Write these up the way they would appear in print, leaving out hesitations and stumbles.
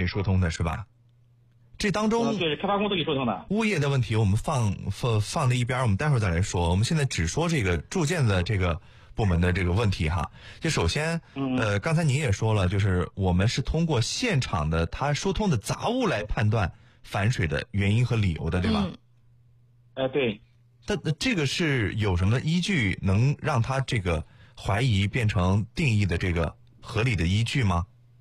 给疏通的是吧？这当中对，开发公司给疏通的。 物业的问题我们放在一边，我们待会儿再来说。我们现在只说这个住建的这个部门的这个问题哈。就首先，刚才您也说了，就是我们是通过现场的它疏通的杂物来判断反水的原因和理由的，对吧？ 对。 但这个是有什么依据能让他这个怀疑变成定义的这个合理的依据吗？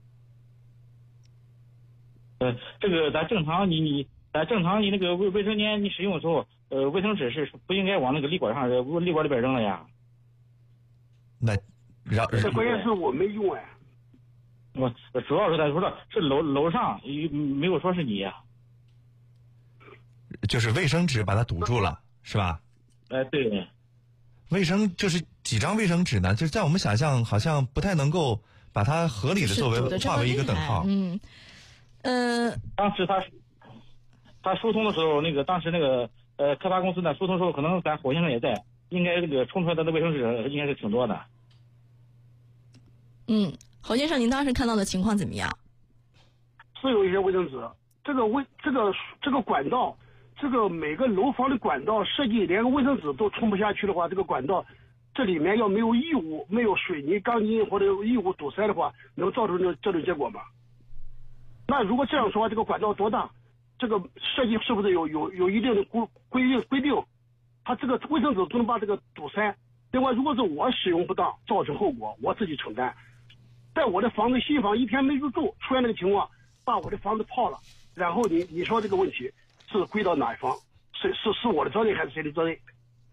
这个咱正常你那个卫生间你使用的时候，卫生纸是不应该往那个立管上立管里边扔了呀。 那这关键是我没用哎。 我主要是他说的是楼上没有说是你呀。 就是卫生纸把它堵住了，是吧？ 对。 就是几张卫生纸呢？就是在我们想象好像不太能够把它合理的作为划为一个等号。 当时他疏通的时候，当时开发公司呢疏通的时候，可能咱侯先生也在，应该这个冲出来的卫生纸应该是挺多的。 侯先生，您当时看到的情况怎么样？ 是有一些卫生纸，这个管道，这个每个楼房的管道设计连个卫生纸都冲不下去的话，这个管道这里面要没有异物、没有水泥、钢筋或者异物堵塞的话，能造成这种结果吗？那如果这样说话，这个管道多大？这个设计是不是有一定的规定？它这个卫生纸不能把这个堵塞。另外，如果是我使用不当造成后果，我自己承担。在我的房子新房一天没入住，出现这个情况，把我的房子泡了，然后你说这个问题是归到哪一方？是我的责任还是谁的责任？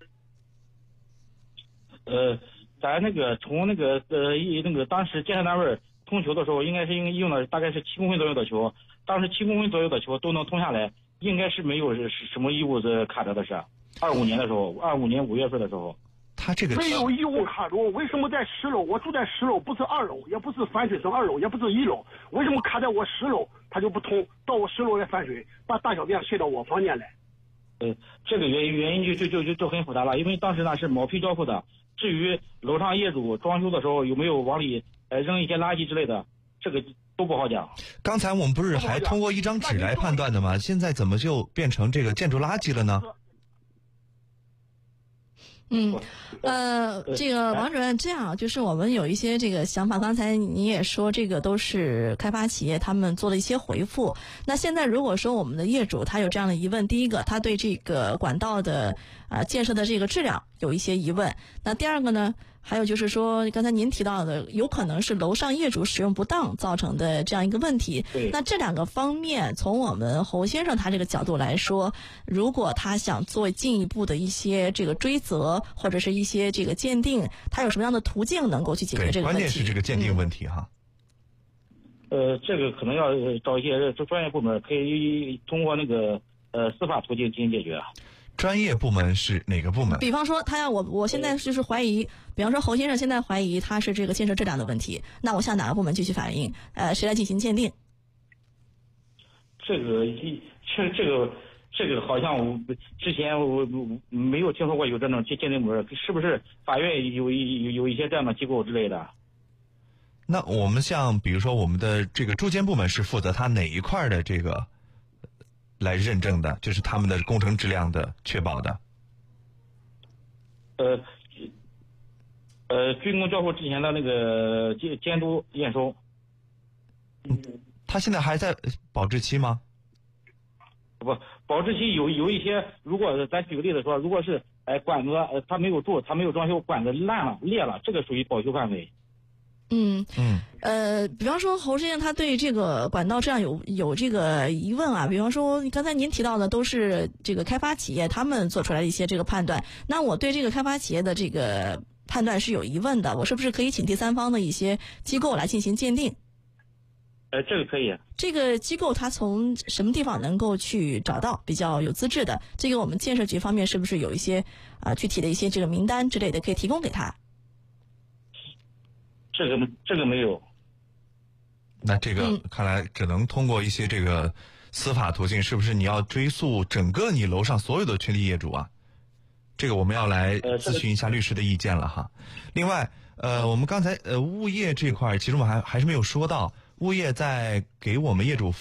咱从当时建设单位通球的时候，应该是用的大概是7公分左右的球，当时7公分左右的球都能通下来，应该是没有什么异物卡着的是。25年的时候，25年5月份的时候， 他这个没有异物卡住，为什么在10楼？我住在10楼，不是2楼，也不是反水层2楼，也不是1楼，为什么卡在我10楼它就不通，到我10楼来反水，把大小便泄到我房间来？ 这个原因就很复杂了，因为当时呢是毛坯交付的。至于楼上业主装修的时候有没有往里扔一些垃圾之类的，这个都不好讲。 刚才我们不是还通过一张纸来判断的吗？现在怎么就变成这个建筑垃圾了呢？ 这个王主任，这样就是我们有一些这个想法，刚才你也说这个都是开发企业他们做了一些回复。那现在如果说我们的业主他有这样的疑问，第一个他对这个管道的建设的这个质量有一些疑问，那第二个呢，还有就是说刚才您提到的有可能是楼上业主使用不当造成的这样一个问题。那这两个方面从我们侯先生他这个角度来说，如果他想做进一步的一些这个追责或者是一些这个鉴定，他有什么样的途径能够去解决这个问题？ 关键是这个鉴定问题哈。 这个可能要找一些专业部门，可以通过司法途径进行解决。 专业部门是哪个部门？ 比方说他要我现在就是怀疑，比方说侯先生现在怀疑他是这个建设质量的问题，那我向哪个部门继续反映？谁来进行鉴定？ 这个好像之前我没有听说过有这种鉴定部门，是不是法院有一些这样的机构之类的？ 那我们像比如说我们的这个住建部门是负责他哪一块的这个来认证的，就是他们的工程质量的确保的。竣工交付之前的那个监督验收。他现在还在保质期吗？不，保质期有一些，如果咱举个例子说，如果是管子他没有住，他没有装修，管子烂了裂了，这个属于保修范围。 比方说侯先生他对这个管道质量有这个疑问啊，比方说刚才您提到的都是这个开发企业他们做出来的一些这个判断，那我对这个开发企业的这个判断是有疑问的，我是不是可以请第三方的一些机构来进行鉴定？ 这个可以。 这个机构它从什么地方能够去找到比较有资质的？这个我们建设局方面是不是有一些具体的一些这个名单之类的可以提供给他？ 这个没有。 那这个看来只能通过一些这个司法途径，是不是你要追溯整个你楼上所有的群体业主啊？这个我们要来咨询一下律师的意见了哈。另外我们刚才物业这块其实我们还是没有说到，物业在给我们业主